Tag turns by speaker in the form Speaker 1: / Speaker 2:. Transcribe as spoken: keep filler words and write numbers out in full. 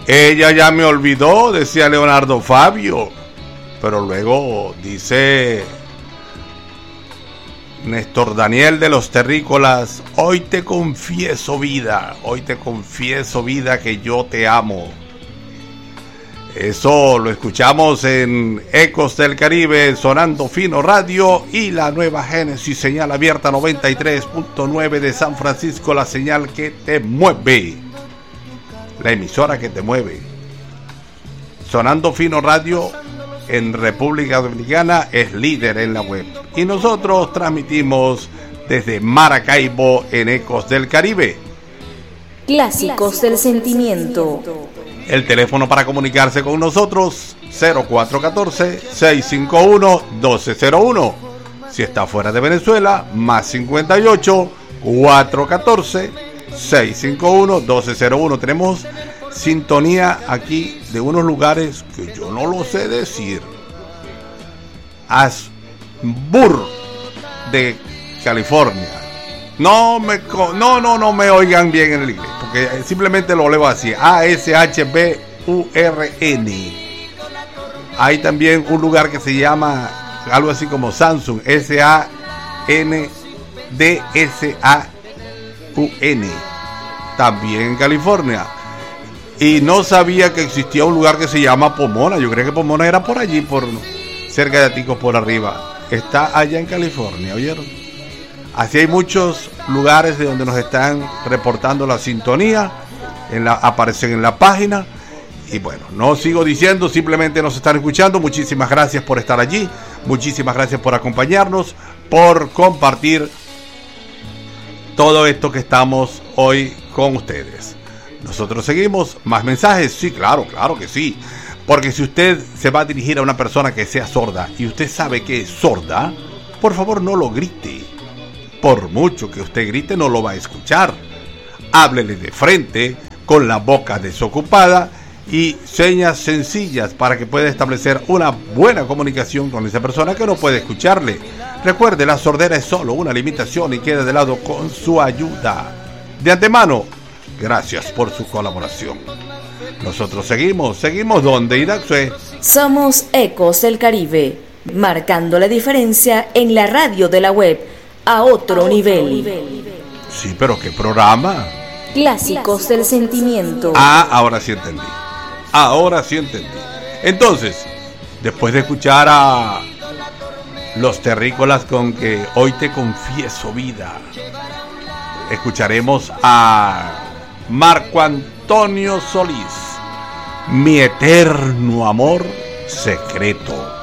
Speaker 1: Ella ya me olvidó, decía Leonardo Fabio. Pero luego dice Néstor Daniel de los Terrícolas: hoy te confieso vida, hoy te confieso vida que yo te amo. Eso lo escuchamos en Ecos del Caribe, Sonando Fino Radio y la Nueva Génesis, señal abierta noventa y tres punto nueve de San Francisco, la señal que te mueve, la emisora que te mueve. Sonando Fino Radio en República Dominicana es líder en la web y nosotros transmitimos desde Maracaibo en Ecos del Caribe.
Speaker 2: Clásicos del sentimiento.
Speaker 1: El teléfono para comunicarse con nosotros, cero cuatro uno cuatro, seis cinco uno, uno dos cero uno. Si está fuera de Venezuela, más cincuenta y ocho, cuatro uno cuatro, seis cinco uno, uno dos cero uno. Tenemos sintonía aquí de unos lugares que yo no lo sé decir. Asbury de California. No me no no no me oigan bien en el inglés, porque simplemente lo leo así: A S H B U R N. Hay también un lugar que se llama algo así como Samsung, S A N D S A U N, también en California. Y no sabía que existía un lugar que se llama Pomona. Yo creía que Pomona era por allí, por cerca de Aticos, por arriba. Está allá en California, ¿oyeron? Así hay muchos lugares de donde nos están reportando la sintonía, en la, aparecen en la página. Y bueno, no sigo diciendo, simplemente nos están escuchando. Muchísimas gracias por estar allí, muchísimas gracias por acompañarnos, por compartir todo esto que estamos hoy con ustedes. Nosotros seguimos. ¿Más mensajes? Sí, claro, claro que sí. Porque si usted se va a dirigir a una persona que sea sorda y usted sabe que es sorda, por favor no lo grite. Por mucho que usted grite, no lo va a escuchar. Háblele de frente, con la boca desocupada y señas sencillas para que pueda establecer una buena comunicación con esa persona que no puede escucharle. Recuerde, la sordera es solo una limitación y queda de lado con su ayuda. De antemano, gracias por su colaboración. Nosotros seguimos, seguimos donde Idaxue.
Speaker 2: Somos Ecos del Caribe, marcando la diferencia en la radio de la web a otro, a otro nivel. nivel.
Speaker 1: Sí, pero ¿qué programa?
Speaker 2: Clásicos del sentimiento.
Speaker 1: Ah, ahora sí entendí. Ahora sí entendí. Entonces, después de escuchar a Los Terrícolas con que hoy te confieso vida, escucharemos a Marco Antonio Solís, Mi eterno amor secreto.